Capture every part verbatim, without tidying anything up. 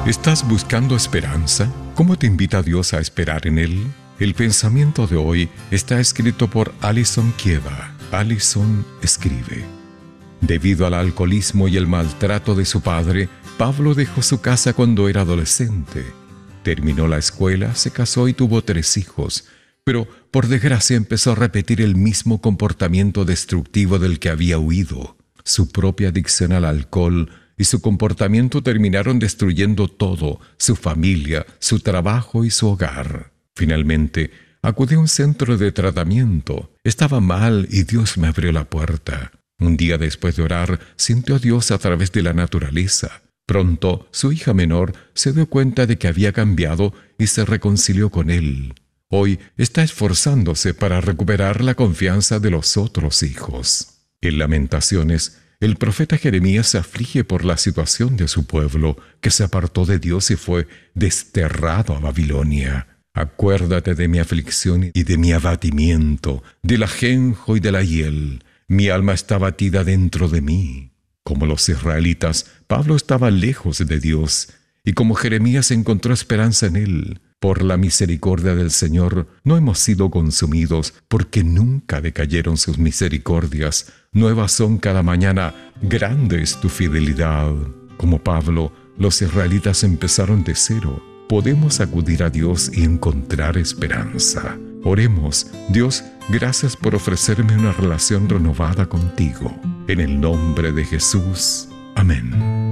¿Estás buscando esperanza? ¿Cómo te invita Dios a esperar en Él? El pensamiento de hoy está escrito por Alison Kieva. Alison escribe: debido al alcoholismo y el maltrato de su padre, Pablo dejó su casa cuando era adolescente. Terminó la escuela, se casó y tuvo tres hijos, pero por desgracia empezó a repetir el mismo comportamiento destructivo del que había huido. Su propia adicción al alcohol y su comportamiento terminaron destruyendo todo: su familia, su trabajo y su hogar. Finalmente, acudí a un centro de tratamiento. Estaba mal y Dios me abrió la puerta. Un día después de orar, sintió a Dios a través de la naturaleza. Pronto, su hija menor se dio cuenta de que había cambiado y se reconcilió con él. Hoy está esforzándose para recuperar la confianza de los otros hijos. En Lamentaciones, el profeta Jeremías se aflige por la situación de su pueblo, que se apartó de Dios y fue desterrado a Babilonia. Acuérdate de mi aflicción y de mi abatimiento, del ajenjo y de la hiel. Mi alma está abatida dentro de mí. Como los israelitas, Pablo estaba lejos de Dios, y como Jeremías encontró esperanza en él. Por la misericordia del Señor no hemos sido consumidos, porque nunca decayeron sus misericordias. Nuevas son cada mañana, grande es tu fidelidad. Como Pablo, los israelitas empezaron de cero. Podemos acudir a Dios y encontrar esperanza. Oremos: Dios, gracias por ofrecerme una relación renovada contigo. En el nombre de Jesús. Amén.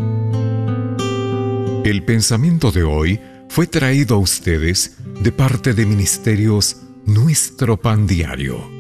El pensamiento de hoy fue traído a ustedes de parte de Ministerios Nuestro Pan Diario.